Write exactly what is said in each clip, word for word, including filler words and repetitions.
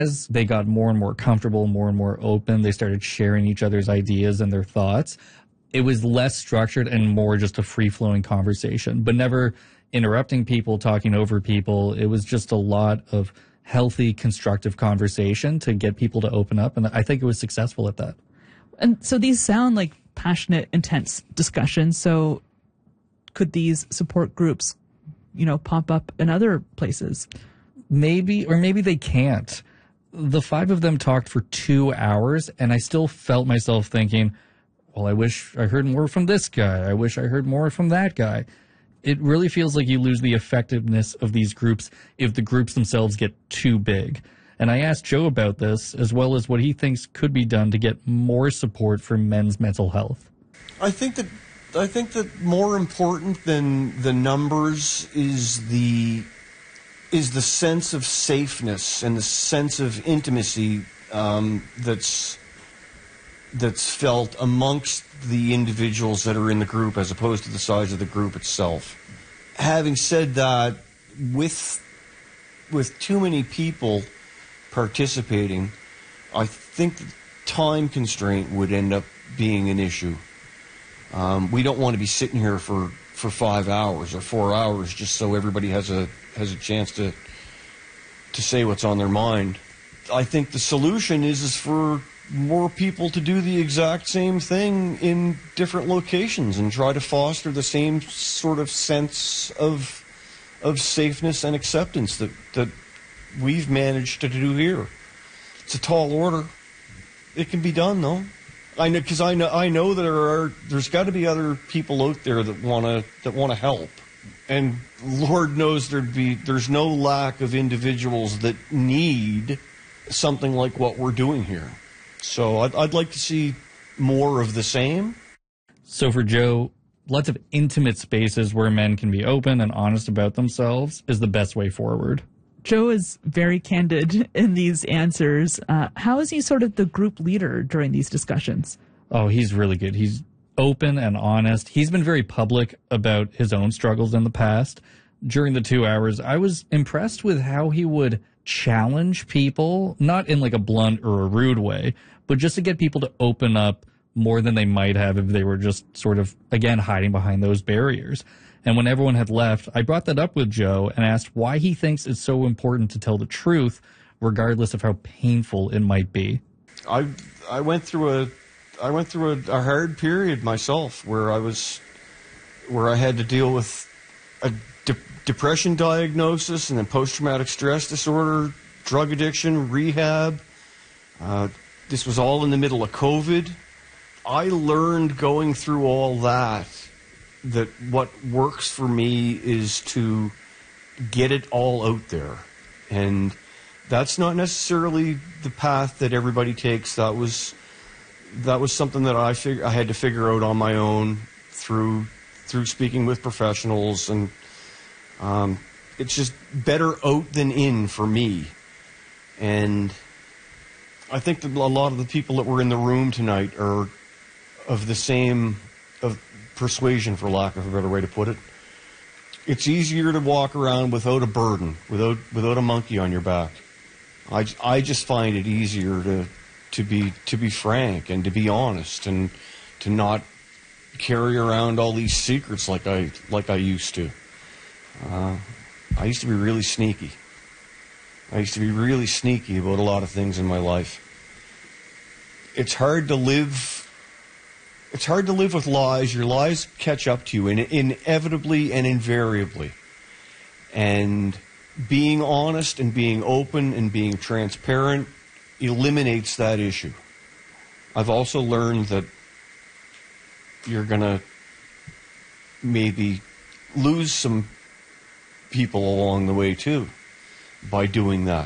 As they got more and more comfortable, more and more open, they started sharing each other's ideas and their thoughts. It was less structured and more just a free-flowing conversation, but never interrupting people, talking over people. It was just a lot of healthy, constructive conversation to get people to open up, and I think it was successful at that. And so these sound like passionate, intense discussions. So could these support groups, you know, pop up in other places? Maybe, or maybe they can't. The five of them talked for two hours, and I still felt myself thinking, well, I wish I heard more from this guy. I wish I heard more from that guy. It really feels like you lose the effectiveness of these groups if the groups themselves get too big. And I asked Joe about this, as well as what he thinks could be done to get more support for men's mental health. I think that I think that more important than the numbers is the is the sense of safeness and the sense of intimacy um, that's that's felt amongst the individuals that are in the group as opposed to the size of the group itself. Having said that, with with too many people participating, I think the time constraint would end up being an issue. Um, we don't want to be sitting here for, for five hours or four hours just so everybody has a has a chance to to say what's on their mind. I think the solution is is for more people to do the exact same thing in different locations and try to foster the same sort of sense of of safeness and acceptance that, that we've managed to do here. It's a tall order. It can be done, though. I know because I know I know there are there's got to be other people out there that want to that want to help, and Lord knows there'd be there's no lack of individuals that need something like what we're doing here. So I'd, I'd like to see more of the same. So for Joe, lots of intimate spaces where men can be open and honest about themselves is the best way forward. Joe is very candid in these answers. Uh, how is he sort of the group leader during these discussions? Oh, he's really good. He's open and honest. He's been very public about his own struggles in the past. During the two hours, I was impressed with how he would challenge people, not in like a blunt or a rude way, but just to get people to open up more than they might have if they were just sort of, again, hiding behind those barriers. And when everyone had left, I brought that up with Joe and asked why he thinks it's so important to tell the truth, regardless of how painful it might be. I I went through a I went through a, a hard period myself where I was where I had to deal with a de- depression diagnosis and then post-traumatic stress disorder, drug addiction, rehab. Uh, this was all in the middle of COVID. I learned going through all that that what works for me is to get it all out there. And that's not necessarily the path that everybody takes. That was that was something that I fig- I had to figure out on my own through through speaking with professionals, and um, it's just better out than in for me. And I think that a lot of the people that were in the room tonight are of the same of persuasion, for lack of a better way to put it. It's easier to walk around without a burden, without without a monkey on your back. I, I just find it easier to to be to be frank and to be honest and to not carry around all these secrets like I like I used to. Uh, I used to be really sneaky. I used to be really sneaky about a lot of things in my life. It's hard to live. It's hard to live with lies. Your lies catch up to you in, inevitably and invariably. And being honest and being open and being transparent eliminates that issue. I've also learned that you're going to maybe lose some people along the way too by doing that.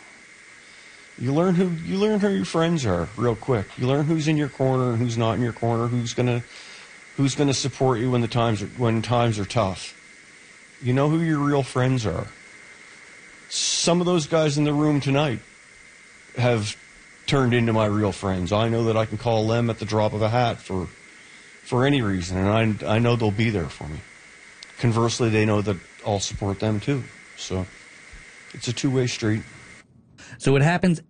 You learn who you learn who your friends are real quick. You learn who's in your corner and who's not in your corner, who's gonna who's gonna support you when the times are, when times are tough. You know who your real friends are. Some of those guys in the room tonight have turned into my real friends. I know that I can call them at the drop of a hat for for any reason, and I I know they'll be there for me. Conversely, they know that I'll support them too. So it's a two-way street. So it happens